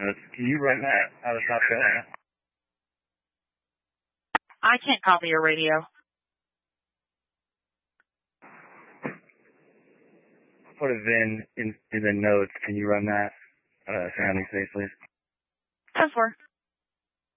notes. Can you run that out of South Carolina? I can't copy your radio. Put a VIN in the notes. Can you run that out of surrounding states, please? 10-4.